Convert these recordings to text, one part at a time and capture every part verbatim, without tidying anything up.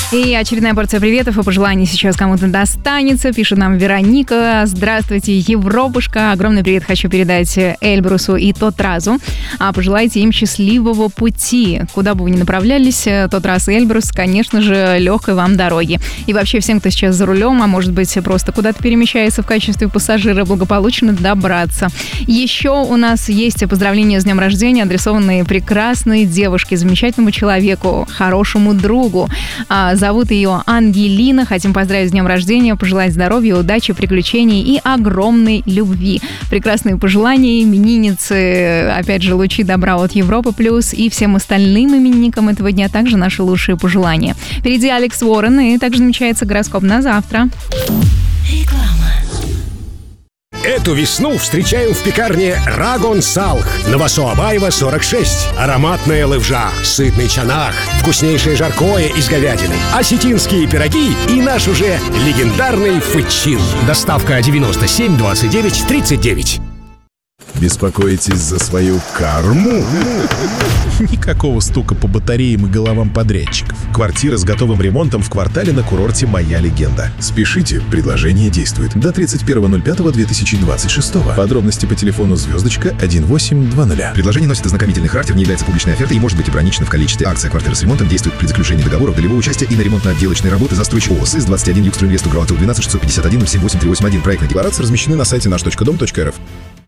И очередная порция приветов и пожеланий сейчас кому-то достанется. Пишет нам Вероника. Здравствуйте, Европушка. Огромный привет хочу передать Эльбрусу и Тотразу. А пожелайте им счастливого пути. Куда бы вы ни направлялись, Тотраз и Эльбрус, конечно же, легкой вам дороги. И вообще всем, кто сейчас за рулем, а может быть просто куда-то перемещается в качестве пассажира, благополучно добраться. Еще у нас есть поздравления с днем рождения, адресованные прекрасной девушке, замечательному человеку, хорошему другу. Зовут ее Ангелина. Хотим поздравить с днем рождения, пожелать здоровья, удачи, приключений и огромной любви. Прекрасные пожелания именинницы. Опять же, лучи добра от Европы Плюс. И всем остальным именинникам этого дня также наши лучшие пожелания. Впереди Алекс Уоррен, и также намечается гороскоп на завтра. Реклама. Эту весну встречаем в пекарне Рагон Салх. Новосообаева, сорок шесть. Ароматная лывжа, сытный чанах, вкуснейшее жаркое из говядины, осетинские пироги и наш уже легендарный фычин. Доставка девяносто семь двадцать девять тридцать девять. Беспокоитесь за свою карму? Никакого стука по батареям и головам подрядчиков. Квартира с готовым ремонтом в квартале на курорте «Моя легенда». Спешите, предложение действует до тридцать первого ноль пятого две тысячи двадцать шестого. Подробности по телефону звездочка один восемь два ноль. Предложение носит ознакомительный характер, не является публичной офертой и может быть ограничено в количестве. Акция «Квартира с ремонтом» действует при заключении договора долевого участия и на ремонтно-отделочные работы застройщик ООО СИС двадцать один Югстройинвест УГРО двенадцать шестьсот пятьдесят один ноль семь восемь три восемь один. Проектные декларации размещены на сайте наш точка дом точка эр эф.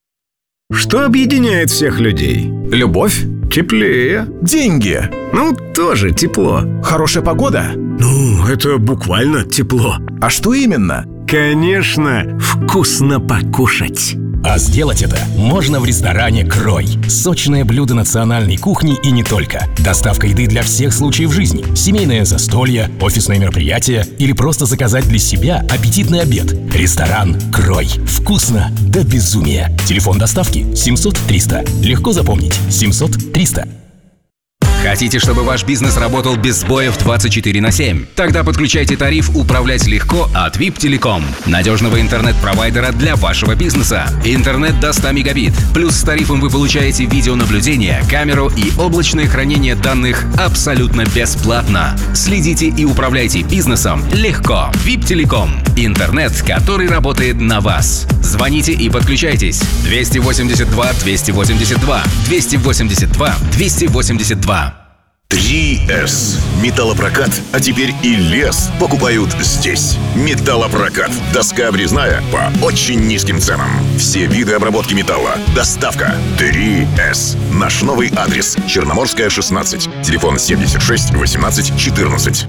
Что объединяет всех людей? Любовь? Теплее. Деньги? Ну, тоже тепло. Хорошая погода? Ну, это буквально тепло. А что именно? Конечно, вкусно покушать. А сделать это можно в ресторане «Крой». Сочное блюдо национальной кухни и не только. Доставка еды для всех случаев жизни. Семейное застолье, офисное мероприятие или просто заказать для себя аппетитный обед. Ресторан «Крой». Вкусно до безумия. Телефон доставки семьсот триста. Легко запомнить. семьсот триста. Хотите, чтобы ваш бизнес работал без сбоев двадцать четыре на семь? Тогда подключайте тариф «Управлять легко» от ви ай пи Telecom. Надежного интернет-провайдера для вашего бизнеса. Интернет до ста мегабит. Плюс с тарифом вы получаете видеонаблюдение, камеру и облачное хранение данных абсолютно бесплатно. Следите и управляйте бизнесом легко. ви ай пи Telecom. Интернет, который работает на вас. Звоните и подключайтесь. двести восемьдесят два двести восемьдесят два двести восемьдесят два двести восемьдесят два. три эс. Металлопрокат, а теперь и лес покупают здесь. Металлопрокат. Доска обрезная по очень низким ценам. Все виды обработки металла. Доставка. три эс. Наш новый адрес. Черноморская, шестнадцать. Телефон семьдесят шесть восемнадцать четырнадцать.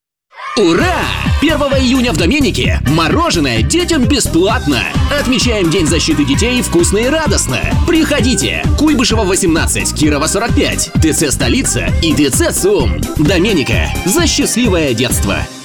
Ура! первого июня в Доменике мороженое детям бесплатно. Отмечаем День защиты детей вкусно и радостно. Приходите. Куйбышева восемнадцать, Кирова сорок пять, ТЦ «Столица» и ТЦ «ЦУМ». Доменика. За счастливое детство.